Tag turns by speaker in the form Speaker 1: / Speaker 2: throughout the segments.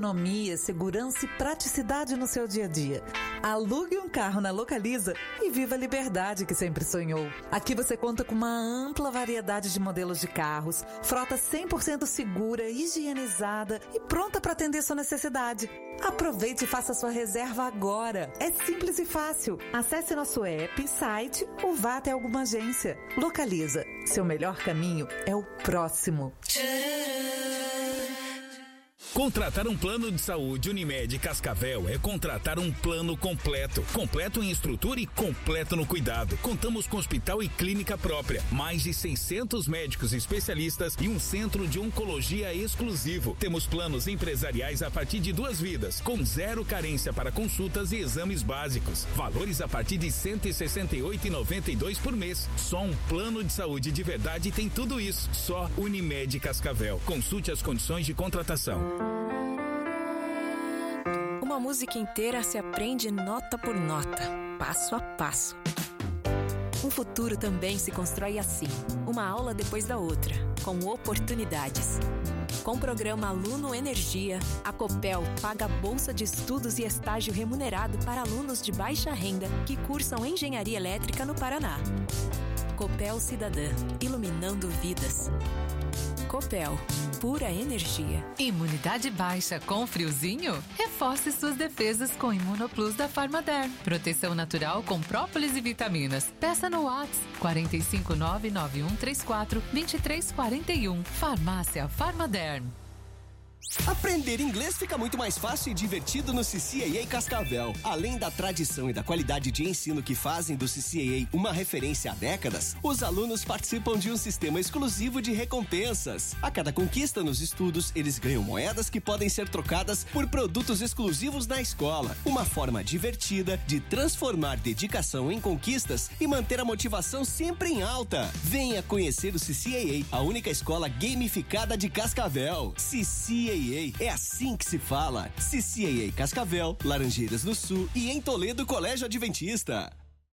Speaker 1: economia, segurança e praticidade no seu dia a dia. Alugue um carro na Localiza e viva a liberdade que sempre sonhou. Aqui você conta com uma ampla variedade de modelos de carros, frota 100% segura, higienizada e pronta para atender sua necessidade. Aproveite e faça sua reserva agora. É simples e fácil. Acesse nosso app, site ou vá até alguma agência. Localiza. Seu melhor caminho é o próximo.
Speaker 2: Contratar um plano de saúde Unimed Cascavel é contratar um plano completo. Completo em estrutura e completo no cuidado. Contamos com hospital e clínica própria, mais de 600 médicos especialistas e um centro de oncologia exclusivo. Temos planos empresariais a partir de 2 vidas, com 0 carência para consultas e exames básicos. Valores a partir de R$ 168,92 por mês. Só um plano de saúde de verdade tem tudo isso. Só Unimed Cascavel. Consulte as condições de contratação.
Speaker 3: Uma música inteira se aprende nota por nota, passo a passo. Um futuro também se constrói assim, uma aula depois da outra, com oportunidades. Com o programa Aluno Energia, a Copel paga bolsa de estudos e estágio remunerado para alunos de baixa renda que cursam engenharia elétrica no Paraná. Copel Cidadã, iluminando vidas. Copel, pura energia.
Speaker 4: Imunidade baixa com friozinho? Reforce suas defesas com Imunoplus da Farmaderm. Proteção natural com própolis e vitaminas. Peça no WhatsApp 45991342341. Farmácia Farmaderm.
Speaker 5: Aprender inglês fica muito mais fácil e divertido no CCAA Cascavel. Além da tradição e da qualidade de ensino que fazem do CCAA uma referência há décadas, os alunos participam de um sistema exclusivo de recompensas. A cada conquista nos estudos, eles ganham moedas que podem ser trocadas por produtos exclusivos na escola. Uma forma divertida de transformar dedicação em conquistas e manter a motivação sempre em alta. Venha conhecer o CCAA, a única escola gamificada de Cascavel. CCAA, é assim que se fala. CCAA Cascavel, Laranjeiras do Sul e em Toledo, Colégio Adventista.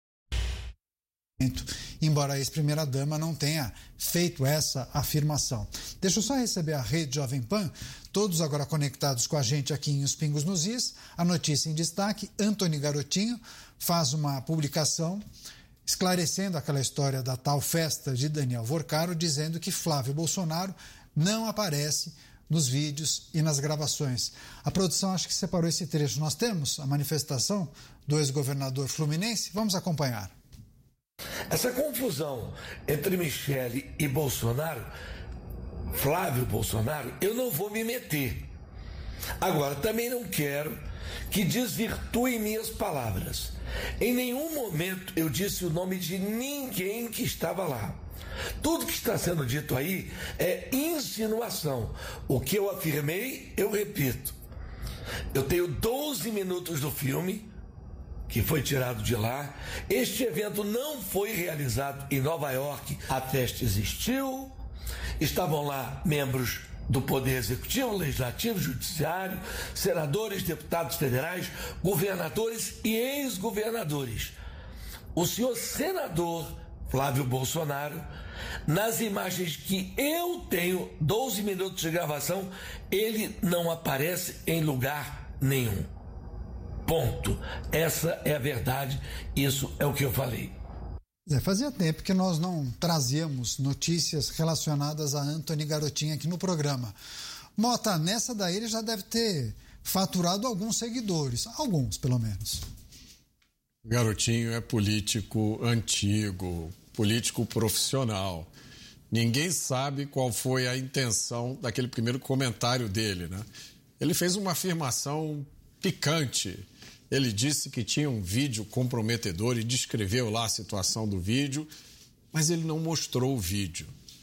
Speaker 6: Embora a ex-primeira-dama não tenha feito essa afirmação. Deixa eu só receber a rede Jovem Pan, todos agora conectados com a gente aqui em Os Pingos nos Is. A notícia em destaque: Antony Garotinho faz uma publicação esclarecendo aquela história da tal festa de Daniel Vorcaro, dizendo que Flávio Bolsonaro não aparece nos vídeos e nas gravações. A produção acho que separou esse trecho. Nós temos a manifestação do ex-governador fluminense. Vamos acompanhar.
Speaker 7: Essa confusão entre Michele e Bolsonaro, Flávio Bolsonaro, eu não vou me meter. Agora, também não quero que desvirtuem minhas palavras. Em nenhum momento eu disse o nome de ninguém que estava lá. Tudo que está sendo dito aí é insinuação. O que eu afirmei, eu repito. Eu tenho 12 minutos do filme que foi tirado de lá. Este evento não foi realizado em Nova York. A festa existiu. Estavam lá membros do Poder Executivo, Legislativo, Judiciário, senadores, deputados federais, governadores e ex-governadores. O senhor senador Flávio Bolsonaro, nas imagens que eu tenho, 12 minutos de gravação, ele não aparece em lugar nenhum. Ponto. Essa é a verdade, isso é o que eu falei.
Speaker 6: Fazia tempo que nós não trazíamos notícias relacionadas a Antony Garotinho aqui no programa. Mota, nessa daí ele já deve ter faturado alguns seguidores, alguns pelo menos.
Speaker 8: Garotinho é político antigo, político profissional. Ninguém sabe qual foi a intenção daquele primeiro comentário dele, né? Ele fez uma afirmação picante. Ele disse que tinha um vídeo comprometedor e descreveu lá a situação do vídeo, mas ele não mostrou o vídeo.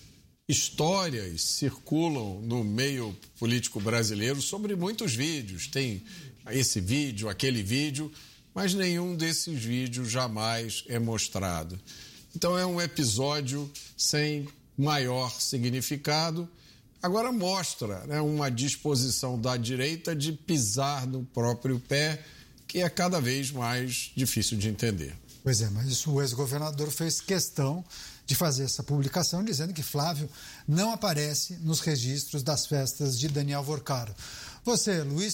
Speaker 8: Histórias circulam no meio político brasileiro sobre muitos vídeos. Tem esse vídeo, aquele vídeo, mas nenhum desses vídeos jamais é mostrado. Então é um episódio sem maior significado. Agora mostra, né, uma disposição da direita de pisar no próprio pé, que é cada vez mais difícil de entender.
Speaker 6: Pois é, mas o ex-governador fez questão de fazer essa publicação dizendo que Flávio não aparece nos registros das festas de Daniel Vorcaro. Você, Luiz